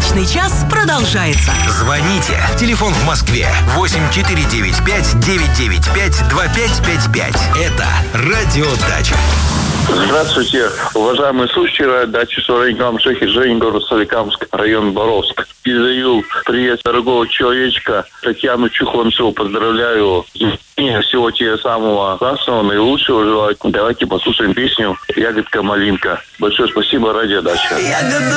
Дачный час продолжается. Звоните. Телефон в Москве 8495-995-2555. Это Радио Дача. Здравствуйте, уважаемые слушатели, дача Суренькам, Жень, город Соликамск, район Боровск. Передаю привет дорогого человечка Татьяну Чухонцеву, поздравляю. Всего тебе самого классного, наилучшего желаю. Давайте послушаем песню «Ягодка-малинка». Большое спасибо, Радио Дача.